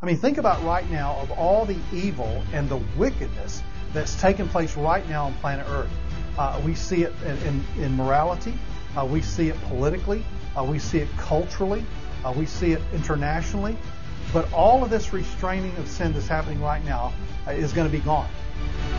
I mean, think about right now of all the evil and the wickedness that's taking place right now on planet Earth. We see it in morality. We see it politically. We see it culturally. We see it internationally. But all of this restraining of sin that's happening right now is going to be gone.